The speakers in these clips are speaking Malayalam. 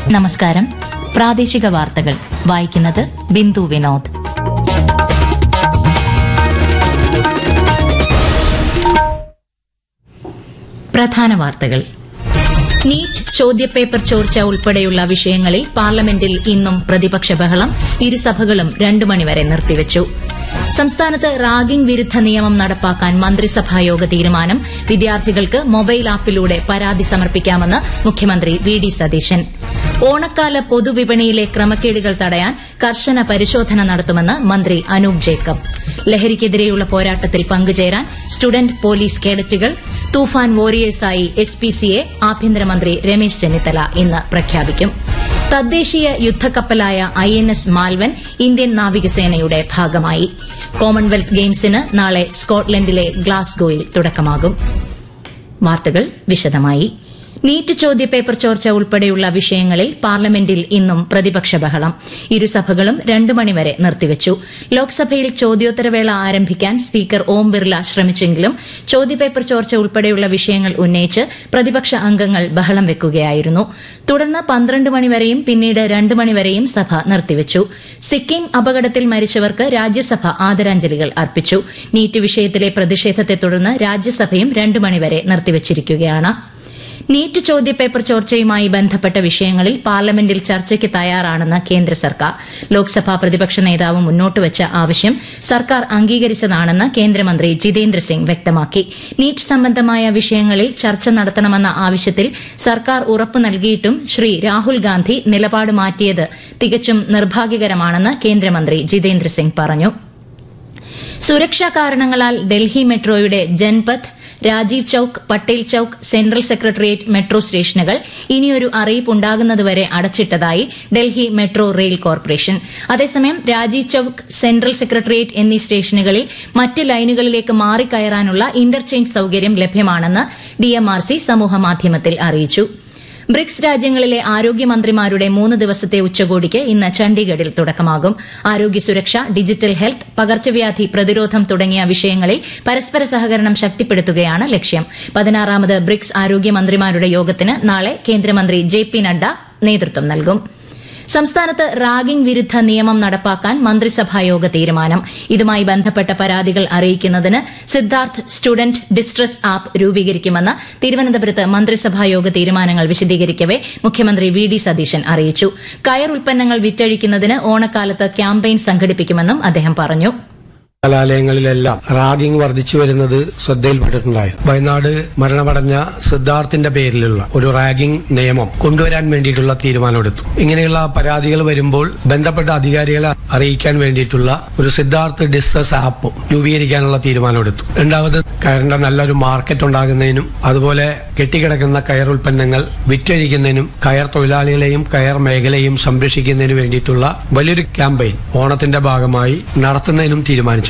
നമസ്കാരം. പ്രാദേശിക വാർത്തകൾ വായിക്കുന്നത് ബിന്ദു വിനോദ്. പ്രധാന വാർത്തകൾ. നീറ്റ് ചോദ്യപേപ്പർ ചോർച്ച ഉൾപ്പെടെയുള്ള വിഷയങ്ങളിൽ പാർലമെന്റിൽ ഇന്നും പ്രതിപക്ഷ ബഹളം. ഇരുസഭകളും 2 മണിവരെ നിർത്തിവച്ചു. സംസ്ഥാനത്ത് റാഗിംഗ് വിരുദ്ധ നിയമം നടപ്പാക്കാൻ മന്ത്രിസഭായോഗ തീരുമാനം. വിദ്യാർത്ഥികൾക്ക് മൊബൈൽ ആപ്പിലൂടെ പരാതി സമർപ്പിക്കാമെന്ന് മുഖ്യമന്ത്രി വി.ഡി. സതീശൻ. ഓണക്കാല പൊതുവിപണിയിലെ ക്രമക്കേടുകൾ തടയാൻ കർശന പരിശോധന നടത്തുമെന്ന് മന്ത്രി അനൂപ് ജേക്കബ്. ലഹരിക്കെതിരെയുള്ള പോരാട്ടത്തിൽ പങ്കുചേരാൻ സ്റ്റുഡന്റ് പോലീസ് കേഡറ്റുകൾ. തൂഫാൻ വോറിയേഴ്സായി എസ്പിസിയെ ആഭ്യന്തരമന്ത്രി രമേശ് ചെന്നിത്തല ഇന്ന് പ്രഖ്യാപിക്കും. തദ്ദേശീയ യുദ്ധക്കപ്പലായ INS മാൽവൻ ഇന്ത്യൻ നാവികസേനയുടെ ഭാഗമായി. കോമൺവെൽത്ത് ഗെയിംസിന് നാളെ സ്കോട്ട്ലൻഡിലെ ഗ്ലാസ്ഗോയിൽ തുടക്കമാകും. വാർത്തകൾ വിശദമായി. നീറ്റ് ചോദ്യപേപ്പർ ചോർച്ച ഉൾപ്പെടെയുള്ള വിഷയങ്ങളിൽ പാർലമെന്റിൽ ഇന്നും പ്രതിപക്ഷ ബഹളം. ഇരുസഭകളും 2 മണിവരെ നിർത്തിവച്ചു. ലോക്സഭയിൽ ചോദ്യോത്തരവേള ആരംഭിക്കാൻ സ്പീക്കർ ഓം ബിർല ശ്രമിച്ചെങ്കിലും ചോദ്യപേപ്പർ ചോർച്ച ഉൾപ്പെടെയുള്ള വിഷയങ്ങൾ ഉന്നയിച്ച് പ്രതിപക്ഷ അംഗങ്ങൾ ബഹളം വെക്കുകയായിരുന്നു. തുടർന്ന് 12 മണിവരെയും പിന്നീട് 2 മണിവരെയും സഭ നിർത്തിവച്ചു. സിക്കിം അപകടത്തിൽ മരിച്ചവർക്ക് രാജ്യസഭ ആദരാഞ്ജലികൾ അർപ്പിച്ചു. നീറ്റ് വിഷയത്തിലെ പ്രതിഷേധത്തെ തുടർന്ന് രാജ്യസഭയും 2 മണിവരെ നിർത്തിവച്ചിരിക്കുകയാണ്. നീറ്റ് ചോദ്യപേപ്പർ ചോർച്ചയുമായി ബന്ധപ്പെട്ട വിഷയങ്ങളിൽ പാർലമെന്റിൽ ചർച്ചയ്ക്ക് തയ്യാറാണെന്ന് കേന്ദ്ര സർക്കാർ. ലോക്സഭാ പ്രതിപക്ഷ നേതാവ് മുന്നോട്ടുവച്ച ആവശ്യം സർക്കാർ അംഗീകരിച്ചതാണെന്ന് കേന്ദ്രമന്ത്രി ജിതേന്ദ്ര സിംഗ് വ്യക്തമാക്കി. നീറ്റ് സംബന്ധമായ വിഷയങ്ങളിൽ ചർച്ച നടത്തണമെന്ന ആവശ്യത്തിൽ സർക്കാർ ഉറപ്പു നൽകിയിട്ടും ശ്രീ രാഹുൽ ഗാന്ധി നിലപാട് മാറ്റിയത് തികച്ചും നിർഭാഗ്യകരമാണെന്ന് കേന്ദ്രമന്ത്രി ജിതേന്ദ്ര സിംഗ് പറഞ്ഞു. സുരക്ഷാ കാരണങ്ങളാൽ ഡൽഹി മെട്രോയുടെ Janpath, Rajeev chowk, Patel chowk, central secretariat metro സ്റ്റേഷനുകൾ ഇനിയൊരു അറിയിപ്പ് ഉണ്ടാകുന്നതുവരെ അടച്ചിട്ടതായി ഡൽഹി മെട്രോ റെയിൽ കോർപ്പറേഷൻ. അതേസമയം രാജീവ് ചൌക്ക്, സെൻട്രൽ സെക്രട്ടേറിയറ്റ് എന്നീ സ്റ്റേഷനുകളിൽ മറ്റ് ലൈനുകളിലേക്ക് മാറിക്കയറാനുള്ള ഇന്റർചേഞ്ച് സൌകര്യം ലഭ്യമാണെന്ന് DMRC സമൂഹമാധ്യമത്തിൽ അറിയിച്ചു. ബ്രിക്സ് രാജ്യങ്ങളിലെ ആരോഗ്യമന്ത്രിമാരുടെ 3 ദിവസത്തെ ഉച്ചകോടിക്ക് ഇന്ന് ചണ്ഡീഗഡിൽ തുടക്കമാകും. ആരോഗ്യ സുരക്ഷ, ഡിജിറ്റൽ ഹെൽത്ത്, പകർച്ചവ്യാധി പ്രതിരോധം തുടങ്ങിയ വിഷയങ്ങളിൽ പരസ്പര സഹകരണം ശക്തിപ്പെടുത്തുകയാണ് ലക്ഷ്യം. 16ാമത് ബ്രിക്സ് ആരോഗ്യമന്ത്രിമാരുടെ യോഗത്തിന് നാളെ കേന്ദ്രമന്ത്രി JP നഡ്ഡ നേതൃത്വം നൽകും. സംസ്ഥാനത്ത് റാഗിംഗ് വിരുദ്ധ നിയമം നടപ്പാക്കാൻ മന്ത്രിസഭായോഗ തീരുമാനം. ഇതുമായി ബന്ധപ്പെട്ട പരാതികൾ അറിയിക്കുന്നതിന് സിദ്ധാർത്ഥ് സ്റ്റുഡന്റ് ഡിസ്ട്രസ് ആപ്പ് രൂപീകരിക്കുമെന്ന് തിരുവനന്തപുരത്ത് മന്ത്രിസഭായോഗ തീരുമാനങ്ങൾ വിശദീകരിക്കവെ മുഖ്യമന്ത്രി വി.ഡി. സതീശൻ അറിയിച്ചു. കയർ ഉൽപ്പന്നങ്ങൾ വിറ്റഴിക്കുന്നതിന് ഓണക്കാലത്ത് ക്യാമ്പയിൻ സംഘടിപ്പിക്കുമെന്നും അദ്ദേഹം പറഞ്ഞു. കലാലയങ്ങളിലെല്ലാം റാഗിംഗ് വർദ്ധിച്ചു വരുന്നത് ശ്രദ്ധയിൽപ്പെട്ടിട്ടുണ്ടായിരുന്നു. വയനാട് മരണമടഞ്ഞ സിദ്ധാർത്ഥിന്റെ പേരിലുള്ള ഒരു റാഗിംഗ് നിയമം കൊണ്ടുവരാൻ വേണ്ടിയിട്ടുള്ള തീരുമാനമെടുത്തു. ഇങ്ങനെയുള്ള പരാതികൾ വരുമ്പോൾ ബന്ധപ്പെട്ട അധികാരികളെ അറിയിക്കാൻ വേണ്ടിയിട്ടുള്ള ഒരു സിദ്ധാർത്ഥ് ഡിസ്ട്രസ് ആപ്പ് രൂപീകരിക്കാനുള്ള തീരുമാനമെടുത്തു. രണ്ടാമത് കയറിന്റെ നല്ലൊരു മാർക്കറ്റ് ഉണ്ടാകുന്നതിനും അതുപോലെ കെട്ടിക്കിടക്കുന്ന കയർ ഉൽപ്പന്നങ്ങൾ വിറ്റഴിക്കുന്നതിനും കയർ തൊഴിലാളികളെയും കയർ മേഖലയും സംരക്ഷിക്കുന്നതിനു വേണ്ടിയിട്ടുള്ള വലിയൊരു ക്യാമ്പയിൻ ഓണത്തിന്റെ ഭാഗമായി നടത്തുന്നതിനും തീരുമാനിച്ചു.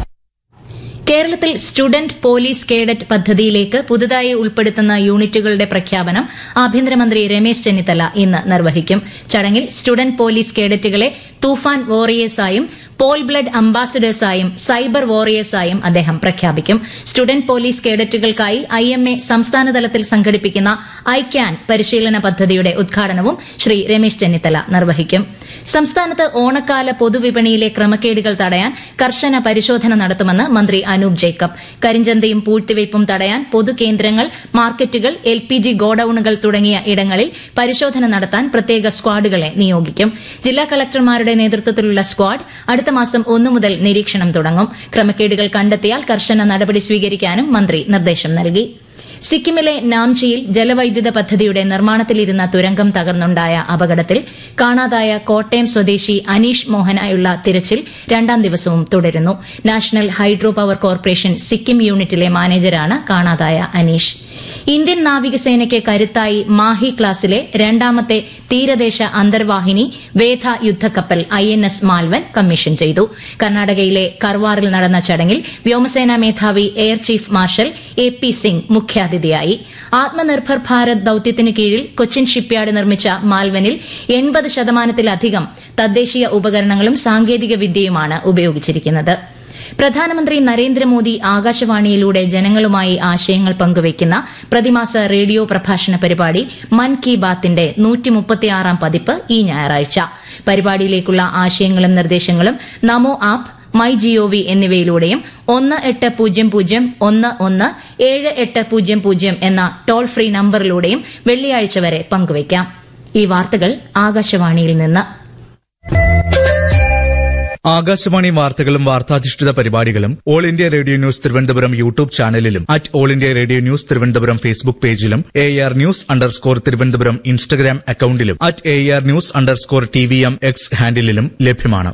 കേരളത്തിൽ സ്റ്റുഡന്റ് പോലീസ് കേഡറ്റ് പദ്ധതിയിലേക്ക് പുതുതായി ഉൾപ്പെടുത്തുന്ന യൂണിറ്റുകളുടെ പ്രഖ്യാപനം ആഭ്യന്തരമന്ത്രി രമേശ് ചെന്നിത്തല ഇന്ന് നിർവഹിക്കും. ചടങ്ങിൽ സ്റ്റുഡന്റ് പോലീസ് കേഡറ്റുകളെ തൂഫാൻ വോറിയേഴ്സായും പോൾ ബ്ലഡ് അംബാസഡേഴ്സായും സൈബർ വോറിയേഴ്സായും അദ്ദേഹം പ്രഖ്യാപിക്കും. സ്റ്റുഡന്റ് പോലീസ് കേഡറ്റുകൾക്കായി IMA സംസ്ഥാനതലത്തിൽ സംഘടിപ്പിക്കുന്ന ഐക്യാൻ പരിശീലന പദ്ധതിയുടെ ഉദ്ഘാടനവും ശ്രീ രമേശ് ചെന്നിത്തല നിർവഹിക്കും. സംസ്ഥാനത്ത് ഓണക്കാല പൊതുവിപണിയിലെ ക്രമക്കേടുകൾ തടയാൻ കർശന പരിശോധന നടത്തുമെന്ന് മന്ത്രി അനൂപ് ജേക്കബ്. കരിഞ്ചന്തയും പൂഴ്ത്തിവയ്പും തടയാൻ പൊതുകേന്ദ്രങ്ങൾ, മാർക്കറ്റുകൾ, LPG ഗോഡൌണുകൾ തുടങ്ങിയ ഇടങ്ങളിൽ പരിശോധന നടത്താൻ പ്രത്യേക സ്ക്വാഡുകളെ നിയോഗിക്കും. ജില്ലാ കളക്ടർമാരുടെ നേതൃത്വത്തിലുള്ള സ്ക്വാഡ് അടുത്ത മാസം 1 മുതൽ നിരീക്ഷണം തുടങ്ങും. ക്രമക്കേടുകൾ കണ്ടെത്തിയാൽ കർശന നടപടി സ്വീകരിക്കാനും മന്ത്രി നിർദ്ദേശം നൽകി. സിക്കിമിലെ നാംചിയിൽ ജലവൈദ്യുത പദ്ധതിയുടെ നിർമ്മാണത്തിലിരുന്ന തുരങ്കം തകർന്നുണ്ടായ അപകടത്തിൽ കാണാതായ കോട്ടയം സ്വദേശി അനീഷ് മോഹനായുള്ള തിരച്ചിൽ 2ാം ദിവസവും തുടരുന്നു. National hydro power corporation Sikkim യൂണിറ്റിലെ മാനേജരാണ് കാണാതായ അനീഷ്. ഇന്ത്യൻ നാവികസേനയ്ക്ക് കരുത്തായി മാഹി ക്ലാസിലെ 2ാമത്തെ തീരദേശ അന്തർവാഹിനി വേധ യുദ്ധക്കപ്പൽ INS മാൽവൻ കമ്മീഷൻ ചെയ്തു. കർണാടകയിലെ കർവാറിൽ നടന്ന ചടങ്ങിൽ വ്യോമസേനാ മേധാവി air chief marshal AP Singh മുഖ്യാതിഥിയായി. ആത്മനിർഭർ ഭാരത് ദൌത്യത്തിന് കീഴിൽ കൊച്ചിൻ ഷിപ്പ്യാർഡ് നിർമ്മിച്ച മാൽവനിൽ 80% തദ്ദേശീയ ഉപകരണങ്ങളും സാങ്കേതിക വിദ്യയുമാണ് ഉപയോഗിച്ചിരിക്കുന്നത്. പ്രധാനമന്ത്രി നരേന്ദ്രമോദി ആകാശവാണിയിലൂടെ ജനങ്ങളുമായി ആശയങ്ങൾ പങ്കുവയ്ക്കുന്ന പ്രതിമാസ റേഡിയോ പ്രഭാഷണ പരിപാടി മൻ കി ബാത്തിന്റെ 136-ാം പതിപ്പ് ഈ ഞായറാഴ്ച. പരിപാടിയിലേക്കുള്ള ആശയങ്ങളും നിർദ്ദേശങ്ങളും നമോ ആപ്പ്, മൈ ജിഒവി എന്നിവയിലൂടെയും 1800-11-7800 എന്ന ടോൾ ഫ്രീ നമ്പറിലൂടെയും വെള്ളിയാഴ്ച വരെ പങ്കുവയ്ക്കാം. ഈ വാർത്തകൾ ആകാശവാണിയിൽ നിന്ന്. ആകാശവാണി വാർത്തകളും വാർത്താധിഷ്ഠിത പരിപാടികളും all India radio news Thiruvananthapuram YouTube ചാനലിലും all India radio news Thiruvananthapuram Facebook പേജിലും AR News_ തിരുവനന്തപുരം ഇൻസ്റ്റഗ്രാം അക്കൌണ്ടിലും AR News_TVM X ഹാൻഡിലും ലഭ്യമാണ്.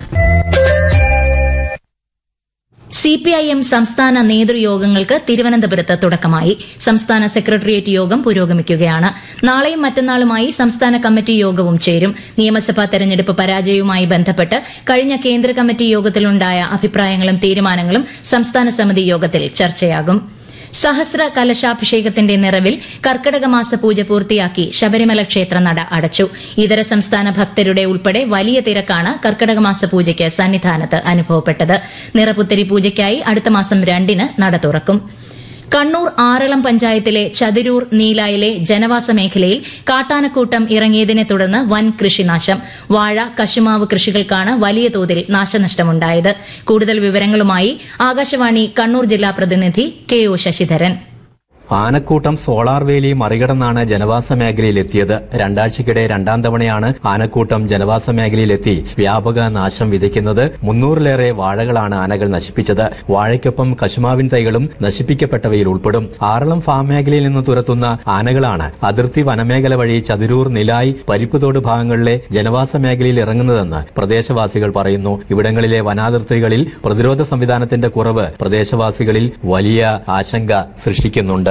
CPIM സംസ്ഥാന നേതൃയോഗങ്ങൾക്ക് തിരുവനന്തപുരത്ത് തുടക്കമായി. സംസ്ഥാന സെക്രട്ടേറിയറ്റ് യോഗം പുരോഗമിക്കുകയാണ്. നാളെയും മറ്റന്നാളുമായി സംസ്ഥാന കമ്മിറ്റി യോഗവും ചേരും. നിയമസഭാ തെരഞ്ഞെടുപ്പ് പരാജയവുമായി ബന്ധപ്പെട്ട് കഴിഞ്ഞ കേന്ദ്ര കമ്മിറ്റി യോഗത്തിലുണ്ടായ അഭിപ്രായങ്ങളും തീരുമാനങ്ങളും സംസ്ഥാന സമിതി യോഗത്തിൽ ചർച്ചയാകും. സഹസ്ര കലശാഭിഷേകത്തിന്റെ നിറവിൽ കർക്കിടക മാസ പൂജ പൂർത്തിയാക്കി ശബരിമല ക്ഷേത്ര നട അടച്ചു. ഇതര സംസ്ഥാന ഭക്തരുടെ ഉൾപ്പെടെ വലിയ തിരക്കാണ് കർക്കിടക മാസ പൂജയ്ക്ക് സന്നിധാനത്ത് അനുഭവപ്പെട്ടത്. നിറപുത്തരി പൂജയ്ക്കായി അടുത്ത മാസം 2-ന് നട തുറക്കും. കണ്ണൂർ ആറളം പഞ്ചായത്തിലെ ചതിരൂർ നീലായിലെ ജനവാസ മേഖലയിൽ കാട്ടാനക്കൂട്ടം ഇറങ്ങിയതിനെ തുടർന്ന് വൻ കൃഷിനാശം. വാഴ, കശുമാവ് കൃഷികൾക്കാണ് വലിയ തോതിൽ നാശനഷ്ടമുണ്ടായത്. കൂടുതൽ വിവരങ്ങളുമായി ആകാശവാണി കണ്ണൂർ ജില്ലാ പ്രതിനിധി KO ശശിധരൻ. ആനക്കൂട്ടം സോളാർ വേലി മറികടന്നാണ് ജനവാസ മേഖലയിലെത്തിയത്. രണ്ടാഴ്ചയ്ക്കിടെ 2ാം തവണയാണ് ആനക്കൂട്ടം ജനവാസ മേഖലയിലെത്തി വ്യാപക നാശം വിതയ്ക്കുന്നത്. 300-ലേറെ വാഴകളാണ് ആനകൾ നശിപ്പിച്ചത്. വാഴയ്ക്കൊപ്പം കശുമാവിൻ തൈകളും നശിപ്പിക്കപ്പെട്ടവയിൽ ഉൾപ്പെടും. ആറളം ഫാം മേഖലയിൽ നിന്ന് തുരത്തുന്ന ആനകളാണ് അതിർത്തി വനമേഖല വഴി ചതിരൂർ, നിലായ്, പരിപ്പുതോട് ഭാഗങ്ങളിലെ ജനവാസ മേഖലയിൽ ഇറങ്ങുന്നതെന്ന് പ്രദേശവാസികൾ പറയുന്നു. ഇവിടങ്ങളിലെ വനാതിർത്തികളിൽ പ്രതിരോധ സംവിധാനത്തിന്റെ കുറവ് പ്രദേശവാസികളിൽ വലിയ ആശങ്ക സൃഷ്ടിക്കുന്നുണ്ട്.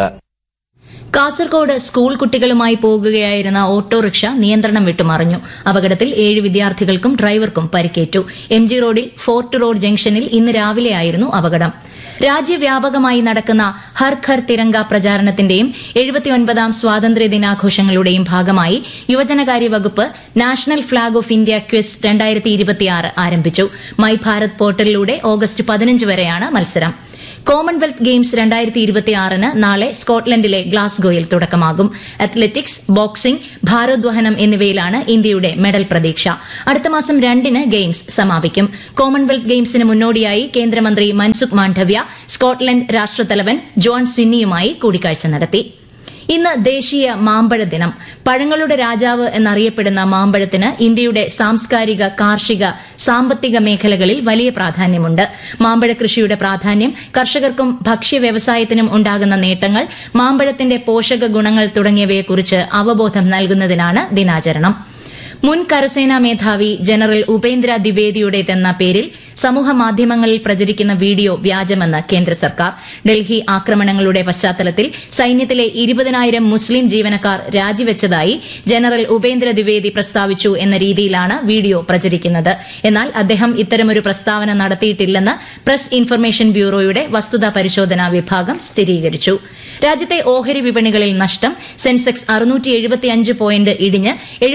കാസർകോട് സ്കൂൾ കുട്ടികളുമായി പോകുകയായിരുന്ന ഓട്ടോറിക്ഷ നിയന്ത്രണം വിട്ടുമറിഞ്ഞു. അപകടത്തിൽ 7 വിദ്യാർത്ഥികൾക്കും ഡ്രൈവർക്കും പരിക്കേറ്റു. MG റോഡിൽ ഫോർട്ട് റോഡ് ജംഗ്ഷനിൽ ഇന്ന് രാവിലെയായിരുന്നു അപകടം. രാജ്യവ്യാപകമായി നടക്കുന്ന ഹർ ഘർ തിരങ്ക പ്രചാരണത്തിന്റെയും 79ാം സ്വാതന്ത്ര്യദിനാഘോഷങ്ങളുടെയും ഭാഗമായി യുവജനകാര്യ വകുപ്പ് national flag off India quiz 2026 ആരംഭിച്ചു. മൈ ഭാരത് പോർട്ടലിലൂടെ ഓഗസ്റ്റ് 15 വരെയാണ് മത്സരം. കോമൺവെൽത്ത് ഗെയിംസ് 2026-ന് നാളെ സ്കോട്ട്ലൻഡിലെ ഗ്ലാസ്ഗോയിൽ തുടക്കമാകും. അത്ലറ്റിക്സ്, ബോക്സിംഗ്, ഭാരോദ്വഹനം എന്നിവയിലാണ് ഇന്ത്യയുടെ മെഡൽ പ്രതീക്ഷ. അടുത്ത മാസം 2-ന് ഗെയിംസ് സമാപിക്കും. കോമൺവെൽത്ത് ഗെയിംസിന് മുന്നോടിയായി കേന്ദ്രമന്ത്രി മൻസുഖ് മാണ്ഡവ്യ സ്കോട്ട്ലൻഡ് രാഷ്ട്രത്തലവൻ ജോൺ സ്വിന്നിയുമായി കൂടിക്കാഴ്ച നടത്തി. ഇന്ന് ദേശീയ മാമ്പഴ ദിനം. പഴങ്ങളുടെ രാജാവ് എന്നറിയപ്പെടുന്ന മാമ്പഴത്തിന് ഇന്ത്യയുടെ സാംസ്കാരിക, കാർഷിക, സാമ്പത്തിക മേഖലകളിൽ വലിയ പ്രാധാന്യമുണ്ട്. മാമ്പഴ കൃഷിയുടെ പ്രാധാന്യം, കർഷകർക്കും ഭക്ഷ്യ വ്യവസായത്തിനും ഉണ്ടാകുന്ന നേട്ടങ്ങൾ, മാമ്പഴത്തിന്റെ പോഷക ഗുണങ്ങൾ തുടങ്ങിയവയെക്കുറിച്ച് അവബോധം നൽകുന്നതിനാണ് ദിനാചരണം. മുൻ കരസേനാ മേധാവി ജനറൽ ഉപേന്ദ്ര ദ്വിവേദിയുടേതെന്ന പേരിൽ സമൂഹമാധ്യമങ്ങളിൽ പ്രചരിക്കുന്ന വീഡിയോ വ്യാജമെന്ന് കേന്ദ്ര സർക്കാർ. ഡൽഹി ആക്രമണങ്ങളുടെ പശ്ചാത്തലത്തിൽ സൈന്യത്തിലെ 20,000 മുസ്ലിം ജീവനക്കാർ രാജിവെച്ചതായി ജനറൽ ഉപേന്ദ്ര ദ്വിവേദി പ്രസ്താവിച്ചു എന്ന രീതിയിലാണ് വീഡിയോ പ്രചരിക്കുന്നത്. എന്നാൽ അദ്ദേഹം ഇത്തരമൊരു പ്രസ്താവന നടത്തിയിട്ടില്ലെന്ന് പ്രസ് ഇൻഫർമേഷൻ ബ്യൂറോയുടെ വസ്തുതാ പരിശോധനാ വിഭാഗം സ്ഥിരീകരിച്ചു. രാജ്യത്തെ ഓഹരി വിപണികളിൽ നഷ്ടം. സെൻസെക്സ് 675 പോയിന്റ് ഇടിഞ്ഞ്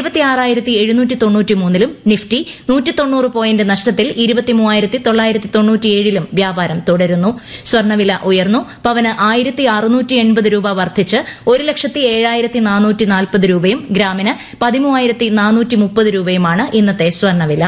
76,793-ലും നിഫ്റ്റി 190 പോയിന്റ് നഷ്ടത്തിൽ 23,997-ലും വ്യാപാരം തുടരുന്നു. സ്വർണ്ണവില ഉയർന്നു. പവന് 1,680 രൂപ വർദ്ധിച്ച് 1,07,440 രൂപയും ഗ്രാമിന് 13,430 രൂപയുമാണ് ഇന്നത്തെ സ്വർണ്ണവില.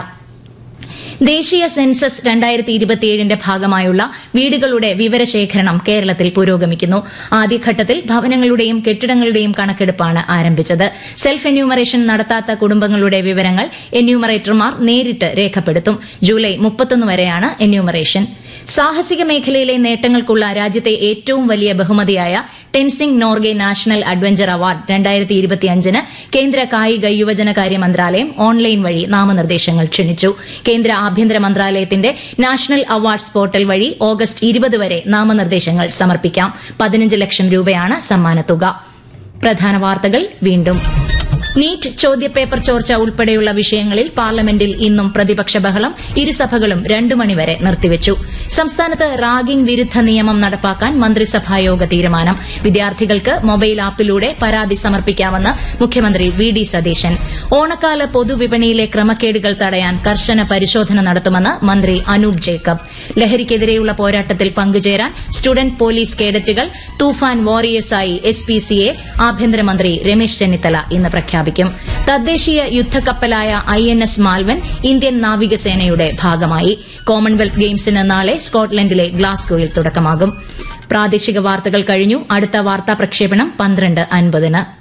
ദേശീയ സെൻസസ് 2027ന്റെ ഭാഗമായുള്ള വീടുകളുടെ വിവരശേഖരണം കേരളത്തിൽ പുരോഗമിക്കുന്നു. ആദ്യഘട്ടത്തിൽ ഭവനങ്ങളുടെയും കെട്ടിടങ്ങളുടെയും കണക്കെടുപ്പാണ് ആരംഭിച്ചത്. സെൽഫ് എന്യൂമറേഷൻ നടത്താത്ത കുടുംബങ്ങളുടെ വിവരങ്ങൾ എന്യൂമറേറ്റർമാർ നേരിട്ട് രേഖപ്പെടുത്തും. ജൂലൈ 31 വരെയാണ് എന്യൂമറേഷൻ. സാഹസിക മേഖലയിലെ നേട്ടങ്ങൾക്കുള്ള രാജ്യത്തെ ഏറ്റവും വലിയ ബഹുമതിയായ Tenzing Norgay national adventure award 2025-ന് കേന്ദ്ര കായിക യുവജനകാര്യ മന്ത്രാലയം ഓൺലൈൻ വഴി നാമനിർദ്ദേശങ്ങൾ ക്ഷണിച്ചു. കേന്ദ്ര ആഭ്യന്തര മന്ത്രാലയത്തിന്റെ നാഷണൽ അവാർഡ്സ് പോർട്ടൽ വഴി ഓഗസ്റ്റ് 20 വരെ നാമനിർദ്ദേശങ്ങൾ സമർപ്പിക്കാം. 15 ലക്ഷം രൂപയാണ് സമ്മാനത്തുക. പ്രധാന വാർത്തകൾ വീണ്ടും. നീറ്റ് ചോദ്യപേപ്പർ ചോർച്ച ഉൾപ്പെടെയുള്ള വിഷയങ്ങളിൽ പാർലമെന്റിൽ ഇന്നും പ്രതിപക്ഷ ബഹളം. ഇരുസഭകളും 2 മണിവരെ നിർത്തിവച്ചു. സംസ്ഥാനത്ത് റാഗിംഗ് വിരുദ്ധ നിയമം നടപ്പാക്കാൻ മന്ത്രിസഭായോഗ തീരുമാനം. വിദ്യാർത്ഥികൾക്ക് മൊബൈൽ ആപ്പിലൂടെ പരാതി സമർപ്പിക്കാമെന്ന് മുഖ്യമന്ത്രി വി.ഡി. സതീശൻ. ഓണക്കാല പൊതുവിപണിയിലെ ക്രമക്കേടുകൾ തടയാൻ കർശന പരിശോധന നടത്തുമെന്ന് മന്ത്രി അനൂപ് ജേക്കബ്. ലഹരിക്കെതിരെയുള്ള പോരാട്ടത്തിൽ പങ്കുചേരാൻ സ്റ്റുഡന്റ് പോലീസ് കേഡറ്റുകൾ തൂഫാൻ വാരിയേഴ്സായി എസ്പിസിയെ ആഭ്യന്തരമന്ത്രി രമേശ് ചെന്നിത്തല ഇന്ന് പ്രഖ്യാപിക്കും. തദ്ദേശീയ യുദ്ധക്കപ്പലായ INS മാൽവൻ ഇന്ത്യൻ നാവികസേനയുടെ ഭാഗമായി. കോമൺവെൽത്ത് ഗെയിംസിന് നാളെ സ്കോട്ട്ലൻഡിലെ ഗ്ലാസ്ഗോയിൽ തുടക്കമാകും. പ്രാദേശിക വാർത്തകൾ കഴിഞ്ഞു. അടുത്ത വാർത്താ പ്രക്ഷേപണം 12:50.